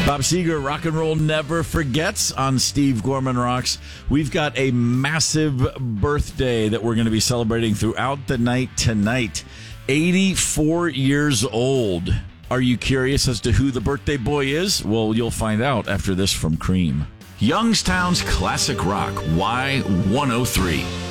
Bob Seger, Rock and Roll Never Forgets on Steve Gorman Rocks. We've got a massive birthday that we're going to be celebrating throughout the night tonight. 84 years old. Are you curious as to who the birthday boy is? Well, you'll find out after this from Cream. Youngstown's Classic Rock, Y103.